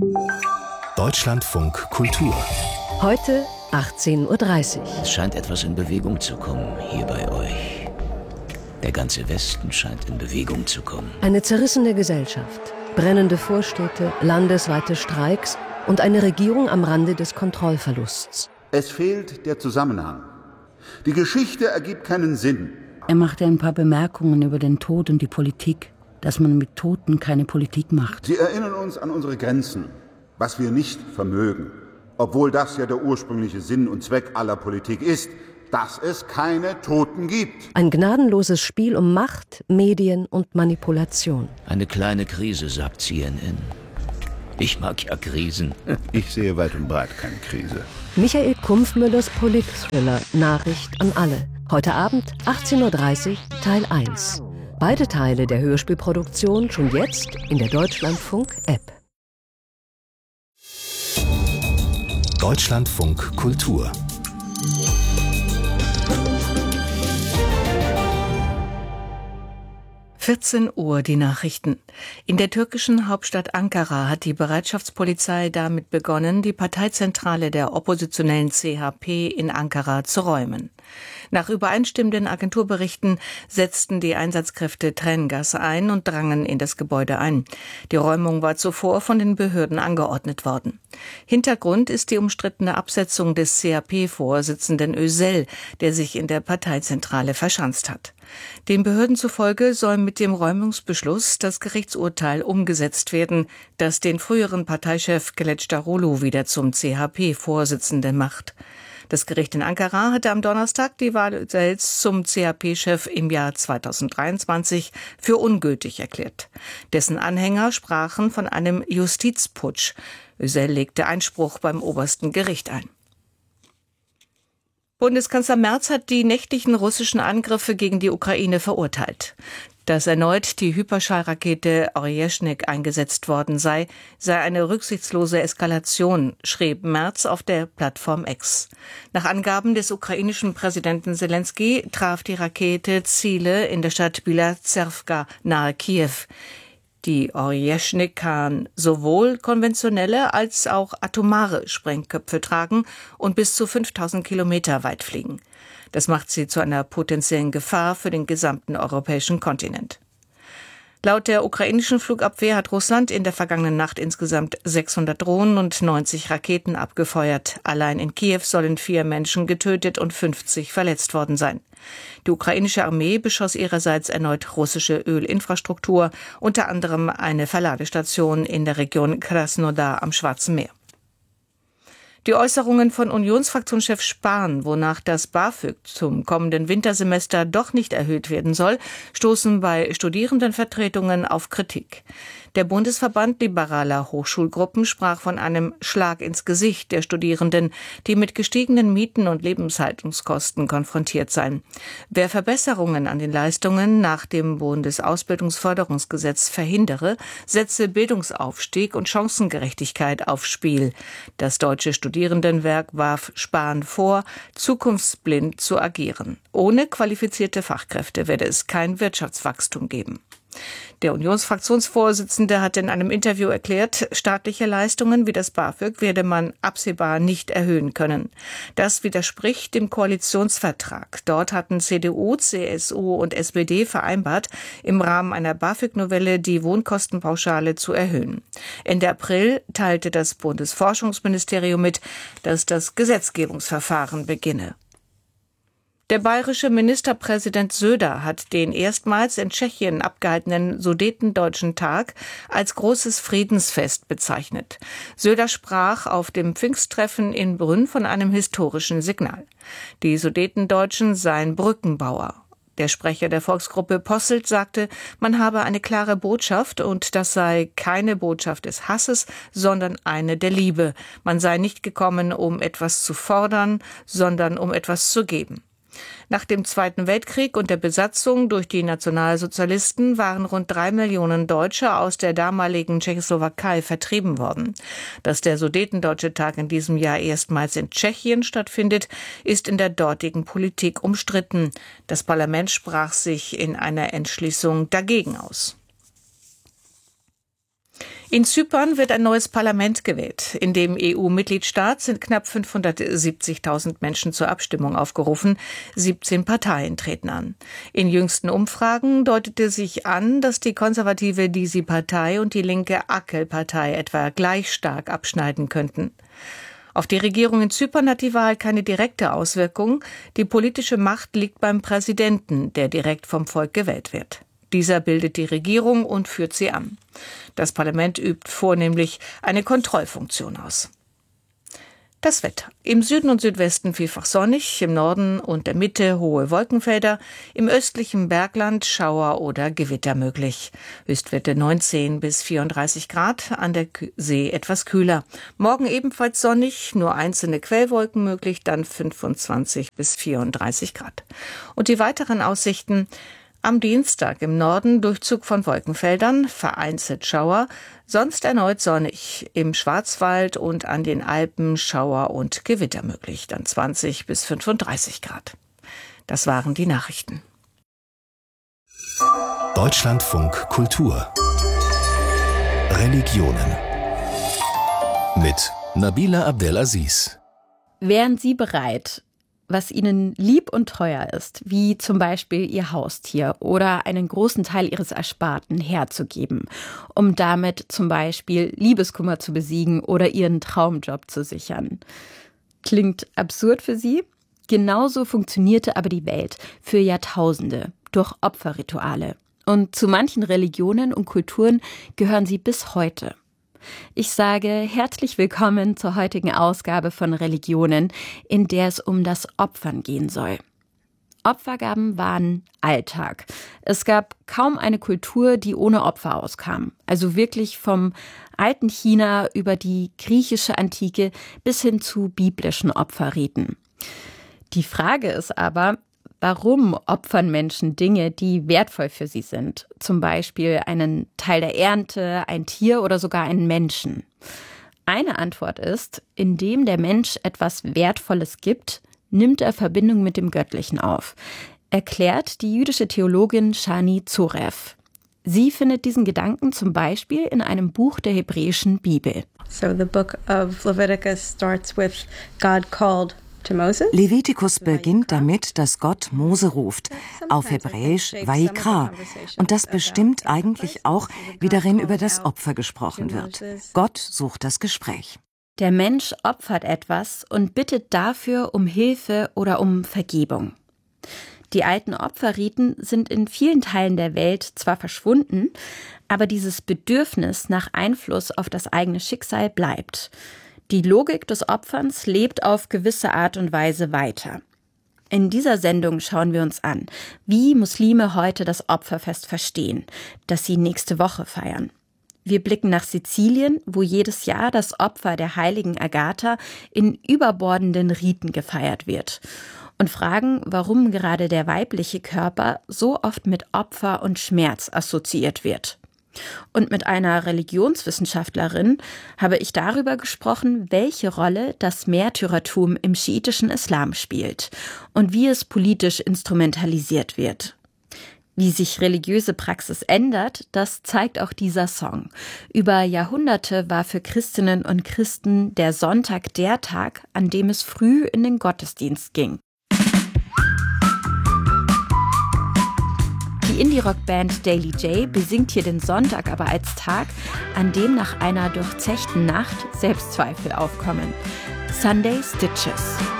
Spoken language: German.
Deutschlandfunk Kultur. Heute 18:30 Uhr. Es scheint etwas in Bewegung zu kommen hier bei euch. Der ganze Westen scheint in Bewegung zu kommen. Eine zerrissene Gesellschaft, brennende Vorstädte, landesweite Streiks und eine Regierung am Rande des Kontrollverlusts. Es fehlt der Zusammenhang. Die Geschichte ergibt keinen Sinn. Er machte ein paar Bemerkungen über den Tod und die Politik, dass man mit Toten keine Politik macht. Sie erinnern uns an unsere Grenzen, was wir nicht vermögen. Obwohl das ja der ursprüngliche Sinn und Zweck aller Politik ist, dass es keine Toten gibt. Ein gnadenloses Spiel um Macht, Medien und Manipulation. Eine kleine Krise, sagt CNN. Ich mag ja Krisen. Ich sehe weit und breit keine Krise. Michael Kumpfmüllers Politthriller Nachricht an alle. Heute Abend 18:30 Uhr, Teil 1. Beide Teile der Hörspielproduktion schon jetzt in der Deutschlandfunk-App. Deutschlandfunk Kultur. Uhr die Nachrichten. In der türkischen Hauptstadt Ankara hat die Bereitschaftspolizei damit begonnen, die Parteizentrale der oppositionellen CHP in Ankara zu räumen. Nach übereinstimmenden Agenturberichten setzten die Einsatzkräfte Tränengas ein und drangen in das Gebäude ein. Die Räumung war zuvor von den Behörden angeordnet worden. Hintergrund ist die umstrittene Absetzung des CHP-Vorsitzenden Özel, der sich in der Parteizentrale verschanzt hat. Den Behörden zufolge soll mit dem Räumungsbeschluss das Gerichtsurteil umgesetzt werden, das den früheren Parteichef Kılıçdaroğlu wieder zum CHP-Vorsitzenden macht. Das Gericht in Ankara hatte am Donnerstag die Wahl Özels zum CHP-Chef im Jahr 2023 für ungültig erklärt. Dessen Anhänger sprachen von einem Justizputsch. Özel legte Einspruch beim obersten Gericht ein. Bundeskanzler Merz hat die nächtlichen russischen Angriffe gegen die Ukraine verurteilt. Dass erneut die Hyperschallrakete Orjeshnik eingesetzt worden sei eine rücksichtslose Eskalation, schrieb Merz auf der Plattform X. Nach Angaben des ukrainischen Präsidenten Selenskyj traf die Rakete Ziele in der Stadt Bilatservka nahe Kiew. Die Orjeshnik kann sowohl konventionelle als auch atomare Sprengköpfe tragen und bis zu 5000 Kilometer weit fliegen. Das macht sie zu einer potenziellen Gefahr für den gesamten europäischen Kontinent. Laut der ukrainischen Flugabwehr hat Russland in der vergangenen Nacht insgesamt 600 Drohnen und 90 Raketen abgefeuert. Allein in Kiew sollen 4 Menschen getötet und 50 verletzt worden sein. Die ukrainische Armee beschoss ihrerseits erneut russische Ölinfrastruktur, unter anderem eine Verladestation in der Region Krasnodar am Schwarzen Meer. Die Äußerungen von Unionsfraktionschef Spahn, wonach das BAföG zum kommenden Wintersemester doch nicht erhöht werden soll, stoßen bei Studierendenvertretungen auf Kritik. Der Bundesverband liberaler Hochschulgruppen sprach von einem Schlag ins Gesicht der Studierenden, die mit gestiegenen Mieten und Lebenshaltungskosten konfrontiert seien. Wer Verbesserungen an den Leistungen nach dem Bundesausbildungsförderungsgesetz verhindere, setze Bildungsaufstieg und Chancengerechtigkeit aufs Spiel. Das Deutsche Studierendenwerk warf Spahn vor, zukunftsblind zu agieren. Ohne qualifizierte Fachkräfte werde es kein Wirtschaftswachstum geben. Der Unionsfraktionsvorsitzende hat in einem Interview erklärt, staatliche Leistungen wie das BAföG werde man absehbar nicht erhöhen können. Das widerspricht dem Koalitionsvertrag. Dort hatten CDU, CSU und SPD vereinbart, im Rahmen einer BAföG-Novelle die Wohnkostenpauschale zu erhöhen. Ende April teilte das Bundesforschungsministerium mit, dass das Gesetzgebungsverfahren beginne. Der bayerische Ministerpräsident Söder hat den erstmals in Tschechien abgehaltenen Sudetendeutschen Tag als großes Friedensfest bezeichnet. Söder sprach auf dem Pfingsttreffen in Brünn von einem historischen Signal. Die Sudetendeutschen seien Brückenbauer. Der Sprecher der Volksgruppe Posselt sagte, man habe eine klare Botschaft und das sei keine Botschaft des Hasses, sondern eine der Liebe. Man sei nicht gekommen, um etwas zu fordern, sondern um etwas zu geben. Nach dem Zweiten Weltkrieg und der Besatzung durch die Nationalsozialisten waren rund 3 Millionen Deutsche aus der damaligen Tschechoslowakei vertrieben worden. Dass der Sudetendeutsche Tag in diesem Jahr erstmals in Tschechien stattfindet, ist in der dortigen Politik umstritten. Das Parlament sprach sich in einer Entschließung dagegen aus. In Zypern wird ein neues Parlament gewählt. In dem EU-Mitgliedstaat sind knapp 570.000 Menschen zur Abstimmung aufgerufen. 17 Parteien treten an. In jüngsten Umfragen deutete sich an, dass die konservative DISI-Partei und die linke AKEL-Partei etwa gleich stark abschneiden könnten. Auf die Regierung in Zypern hat die Wahl keine direkte Auswirkung. Die politische Macht liegt beim Präsidenten, der direkt vom Volk gewählt wird. Dieser bildet die Regierung und führt sie an. Das Parlament übt vornehmlich eine Kontrollfunktion aus. Das Wetter. Im Süden und Südwesten vielfach sonnig, im Norden und der Mitte hohe Wolkenfelder, im östlichen Bergland Schauer oder Gewitter möglich. Höchstwerte 19 bis 34 Grad, an der See etwas kühler. Morgen ebenfalls sonnig, nur einzelne Quellwolken möglich, dann 25 bis 34 Grad. Und die weiteren Aussichten: am Dienstag im Norden Durchzug von Wolkenfeldern, vereinzelt Schauer, sonst erneut sonnig. Im Schwarzwald und an den Alpen Schauer und Gewitter möglich, dann 20 bis 35 Grad. Das waren die Nachrichten. Deutschlandfunk Kultur. Religionen. Mit Nabila Abdelaziz. Wären Sie bereit, was Ihnen lieb und teuer ist, wie zum Beispiel Ihr Haustier oder einen großen Teil Ihres Ersparten herzugeben, um damit zum Beispiel Liebeskummer zu besiegen oder Ihren Traumjob zu sichern? Klingt absurd für Sie? Genauso funktionierte aber die Welt für Jahrtausende durch Opferrituale. Und zu manchen Religionen und Kulturen gehören sie bis heute. Ich sage herzlich willkommen zur heutigen Ausgabe von Religionen, in der es um das Opfern gehen soll. Opfergaben waren Alltag. Es gab kaum eine Kultur, die ohne Opfer auskam. Also wirklich vom alten China über die griechische Antike bis hin zu biblischen Opferriten. Die Frage ist aber: Warum opfern Menschen Dinge, die wertvoll für sie sind? Zum Beispiel einen Teil der Ernte, ein Tier oder sogar einen Menschen. Eine Antwort ist: Indem der Mensch etwas Wertvolles gibt, nimmt er Verbindung mit dem Göttlichen auf, erklärt die jüdische Theologin Shani Zorev. Sie findet diesen Gedanken zum Beispiel in einem Buch der hebräischen Bibel. So the book of Leviticus starts with God called Levitikus beginnt damit, dass Gott Mose ruft, auf Hebräisch Vayikra. Und das bestimmt eigentlich auch, wie darin über das Opfer gesprochen wird. Gott sucht das Gespräch. Der Mensch opfert etwas und bittet dafür um Hilfe oder um Vergebung. Die alten Opferriten sind in vielen Teilen der Welt zwar verschwunden, aber dieses Bedürfnis nach Einfluss auf das eigene Schicksal bleibt. Die Logik des Opferns lebt auf gewisse Art und Weise weiter. In dieser Sendung schauen wir uns an, wie Muslime heute das Opferfest verstehen, das sie nächste Woche feiern. Wir blicken nach Sizilien, wo jedes Jahr das Opfer der heiligen Agatha in überbordenden Riten gefeiert wird, und fragen, warum gerade der weibliche Körper so oft mit Opfer und Schmerz assoziiert wird. Und mit einer Religionswissenschaftlerin habe ich darüber gesprochen, welche Rolle das Märtyrertum im schiitischen Islam spielt und wie es politisch instrumentalisiert wird. Wie sich religiöse Praxis ändert, das zeigt auch dieser Song. Über Jahrhunderte war für Christinnen und Christen der Sonntag der Tag, an dem es früh in den Gottesdienst ging. Die Indie-Rock-Band Daily J besingt hier den Sonntag aber als Tag, an dem nach einer durchzechten Nacht Selbstzweifel aufkommen. Sunday Stitches.